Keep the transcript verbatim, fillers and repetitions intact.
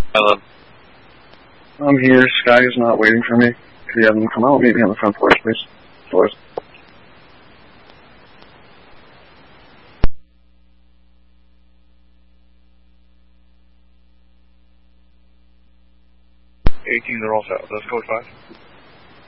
Hello. I'm here. Sky is not waiting for me. If you have them come out, meet me on the front porch, please. Floors. eighteen, they're all set. That's code five.